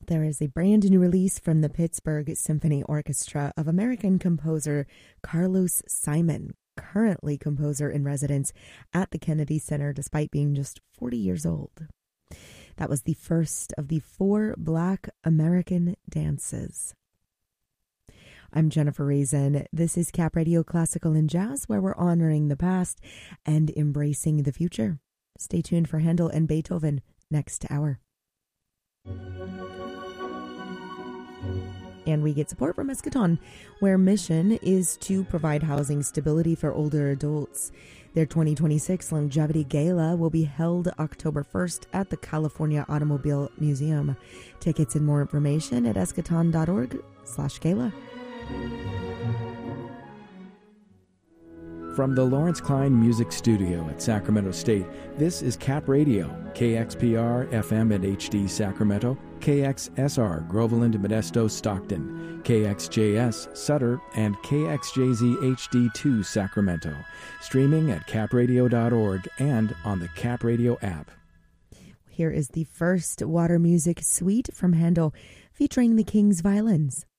There is a brand new release from the Pittsburgh Symphony Orchestra of American composer Carlos Simon, currently composer in residence at the Kennedy Center despite being just 40 years old. That was the first of the 4 Black American dances. I'm Jennifer Raisin. This is Cap Radio Classical and Jazz, where we're honoring the past and embracing the future. Stay tuned for Handel and Beethoven next hour. And we get support from Eschaton, where mission is to provide housing stability for older adults. Their 2026 Longevity Gala will be held October 1st at the California Automobile Museum. Tickets and more information at eschaton.org/gala. From the Lawrence Klein Music Studio at Sacramento State, this is Cap Radio, KXPR FM and HD Sacramento, KXSR Groveland, Modesto, Stockton, KXJS Sutter, and KXJZ HD2 Sacramento. Streaming at capradio.org and on the Cap Radio app. Here is the first Water Music Suite from Handel, featuring the King's Violins.